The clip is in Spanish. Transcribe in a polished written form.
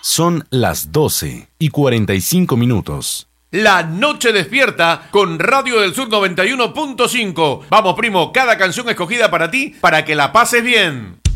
Son las 12:45. La noche despierta con Radio del Sur 91.5. Vamos, primo, cada canción escogida para ti, para que la pases bien.